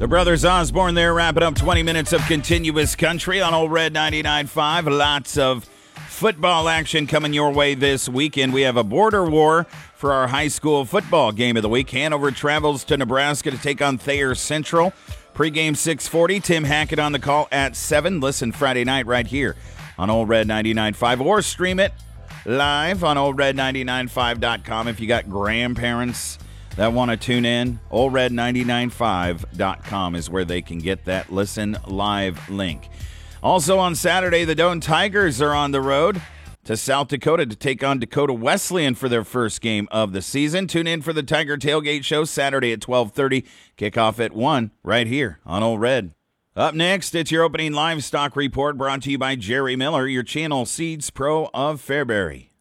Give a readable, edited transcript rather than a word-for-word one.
The Brothers Osborne there, wrapping up 20 minutes of continuous country on Old Red 99.5. Lots of football action coming your way this weekend. We have a border war for our high school football game of the week. Hanover travels to Nebraska to take on Thayer Central. Pre-game 6:40. Tim Hackett on the call at 7. Listen Friday night right here on Old Red 99.5 or stream it live on oldred995.com if you got grandparents that want to tune in. oldred995.com is where they can get that listen live link. Also on Saturday, the Doane Tigers are on the road to South Dakota to take on Dakota Wesleyan for their first game of the season. Tune in for the Tiger Tailgate Show Saturday at 12:30. Kickoff at 1 right here on Old Red. Up next, it's your opening livestock report brought to you by Jerry Miller, your Channel Seeds Pro of Fairbury.